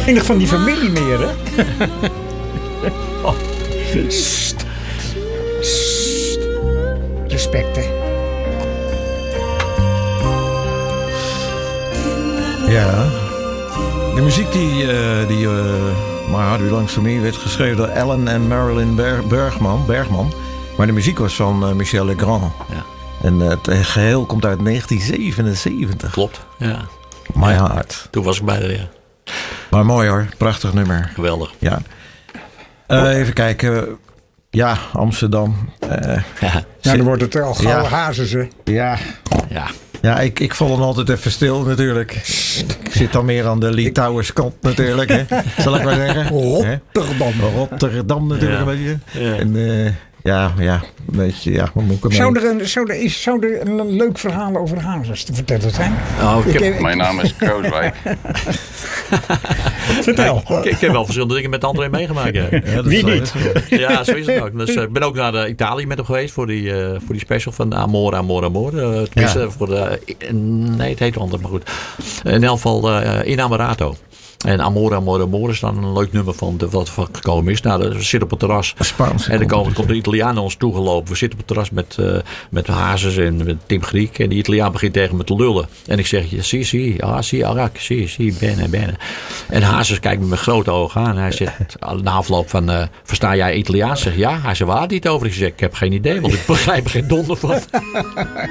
weinig van die familie meer, hè? Oh. Sst. Sst. Respect, hè? Ja. De muziek die maar Hardy Langs van Meer werd geschreven door Alan en Marilyn Bergman. Maar de muziek was van Michel Legrand. Ja. En het geheel komt uit 1977. Klopt, ja. My Heart. Toen was ik bij de... Ja. Maar mooi hoor, prachtig nummer. Geweldig. Ja. Even kijken. Ja, Amsterdam. Ja. Nou, dan wordt het al gauw hazes, hè? Ja. Ja. Ja, ik val dan altijd even stil natuurlijk. Ik zit dan meer aan de Litouwers kant natuurlijk. Hè. Zal ik maar zeggen. Rotterdam natuurlijk een beetje. Ja. En ja, weet je, ja, wat moet ik ermee? Zou er een leuk verhaal over hazes te vertellen zijn? Oh, Mijn naam is Kooswijk. Vertel. Ik heb wel verschillende dingen met André meegemaakt. Ja. Ja, Wie niet? Ja, zo is het ook. Dus, ik ben ook naar Italië met hem geweest voor die special van Amore. Tenminste, nee, het heet anders, maar goed. In elk geval in Amarato. En Amore is dan een leuk nummer van wat van gekomen is. Nou, we zitten op het terras. En dan komt de Italiaan naar ons toegelopen. We zitten op het terras met Hazes en met Tim Griek. En die Italiaan begint tegen me te lullen. En ik zeg, bene. En Hazes kijkt me met grote ogen aan. En hij zegt, na afloop van, versta jij Italiaans? Zeg ja. Hij zei, waar had hij het over? Ik zeg, ik heb geen idee, want ik begrijp er geen donder van.